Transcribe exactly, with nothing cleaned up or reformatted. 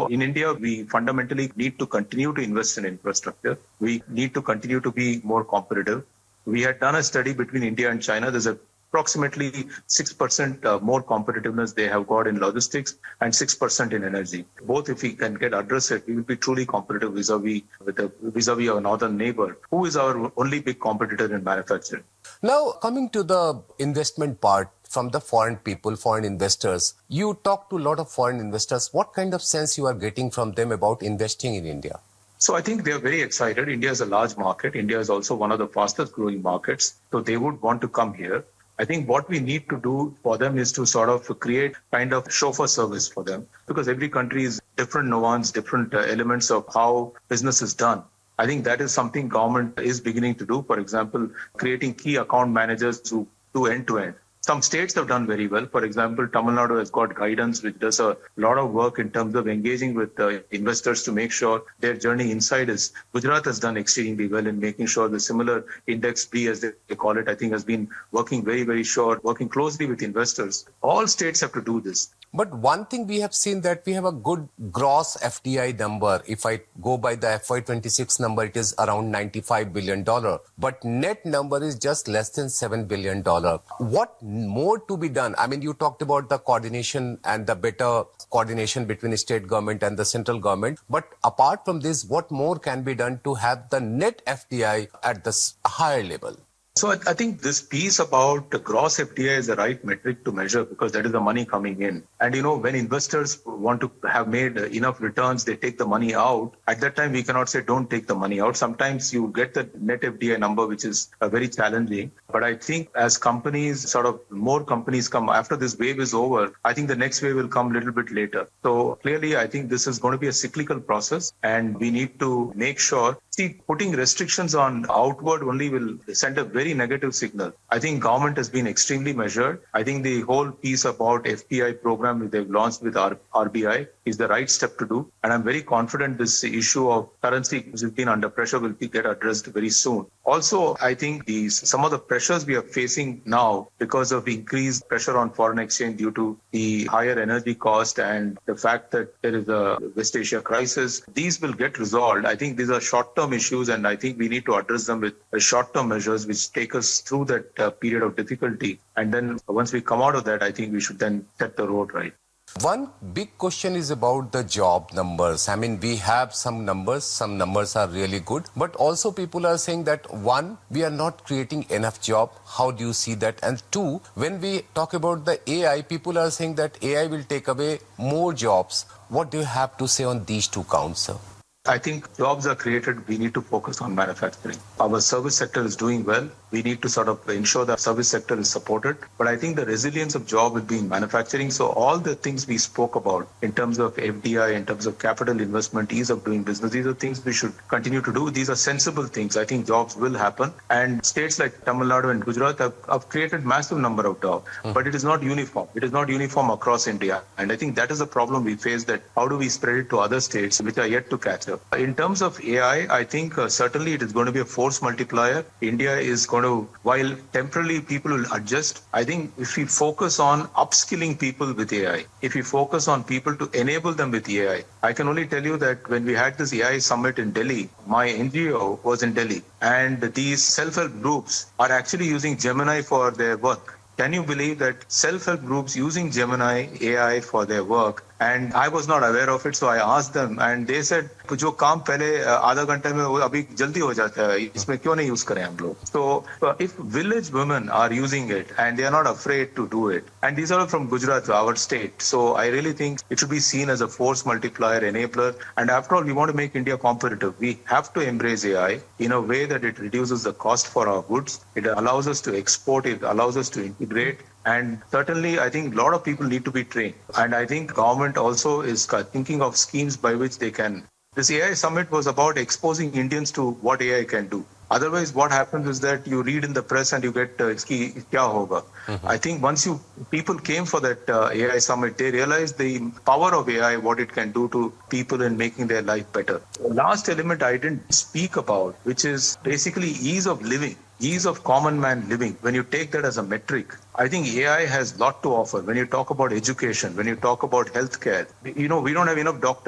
in India, we fundamentally need to continue to invest in infrastructure. We need to continue to be more competitive. We had done a study between India and China. There's a approximately six percent uh, more competitiveness they have got in logistics and six percent in energy. Both, if we can get addressed, we will be truly competitive vis-a-vis with a, vis-a-vis our northern neighbor, who is our only big competitor in manufacturing. Now, coming to the investment part from the foreign people, foreign investors, you talk to a lot of foreign investors. What kind of sense you are getting from them about investing in India? So I think they are very excited. India is a large market. India is also one of the fastest growing markets. So they would want to come here. I think what we need to do for them is to sort of create kind of chauffeur service for them, because every country is different nuance, different uh, elements of how business is done. I think that is something government is beginning to do. For example, creating key account managers who do end to end. Some states have done very well. For example, Tamil Nadu has got guidance, which does a lot of work in terms of engaging with uh, investors to make sure their journey inside is. Gujarat has done exceedingly well in making sure the similar index B, as they call it, I think has been working very, very short, working closely with investors. All states have to do this. But one thing we have seen that we have a good gross F D I number. If I go by the F Y twenty-six number, it is around ninety-five billion dollars. But net number is just less than seven billion dollars. What more to be done? I mean, you talked about the coordination and the better coordination between the state government and the central government. But apart from this, what more can be done to have the net F D I at the higher level? So I think this piece about the gross F D I is the right metric to measure, because that is the money coming in. And, you know, when investors want to have made enough returns, they take the money out. At that time, we cannot say don't take the money out. Sometimes you get the net F D I number, which is uh, very challenging. But I think as companies, sort of more companies come after this wave is over, I think the next wave will come a little bit later. So clearly, I think this is going to be a cyclical process, and we need to make sure. See, putting restrictions on outward only will send a very negative signal. I think government has been extremely measured. I think the whole piece about F P I program that they've launched with R B I is the right step to do. And I'm very confident this issue of currency, which has been under pressure, will be, get addressed very soon. Also, I think these some of the pressures we are facing now because of increased pressure on foreign exchange due to the higher energy cost and the fact that there is a West Asia crisis, these will get resolved. I think these are short-term issues, and I think we need to address them with short-term measures which take us through that uh, period of difficulty. And then once we come out of that, I think we should then set the road right. One big question is about the job numbers. I mean, we have some numbers, some numbers are really good, but also people are saying that one, we are not creating enough job. How do you see that? And two, when we talk about the A I, people are saying that A I will take away more jobs. What do you have to say on these two counts, sir? I think jobs are created. We need to focus on manufacturing. Our service sector is doing well. We need to sort of ensure that service sector is supported. But I think the resilience of job will be in manufacturing. So all the things we spoke about in terms of F D I, in terms of capital investment, ease of doing business, these are things we should continue to do. These are sensible things. I think jobs will happen. And states like Tamil Nadu and Gujarat have, have created massive number of jobs. Mm. But it is not uniform. It is not uniform across India. And I think that is the problem we face, that how do we spread it to other states which are yet to catch up. In terms of A I, I think uh, certainly it is going to be a force multiplier. India is going to, while temporarily people will adjust, I think if we focus on upskilling people with A I, if we focus on people to enable them with A I, I can only tell you that when we had this A I summit in Delhi, my N G O was in Delhi, and these self-help groups are actually using Gemini for their work. Can you believe that self-help groups using Gemini A I for their work? And I was not aware of it, so I asked them, and they said, "जो काम पहले आधा घंटे में वो अभी जल्दी हो जाता है, इसमें क्यों नहीं use करें हम लोग?" So uh, if village women are using it and they are not afraid to do it, and these are from Gujarat, our state, so I really think it should be seen as a force multiplier, enabler. And after all, we want to make India competitive. We have to embrace A I in a way that it reduces the cost for our goods. It allows us to export. It allows us to integrate. And certainly, I think a lot of people need to be trained. And I think government also is thinking of schemes by which they can. This A I summit was about exposing Indians to what A I can do. Otherwise, what happens is that you read in the press and you get uh, iski kya hoga. Mm-hmm. I think once you people came for that uh, A I summit, they realized the power of A I, what it can do to people in making their life better. The last element I didn't speak about, which is basically ease of living. Ease of common man living. When you take that as a metric, I think A I has a lot to offer. When you talk about education, when you talk about healthcare, you know, we don't have enough doctors.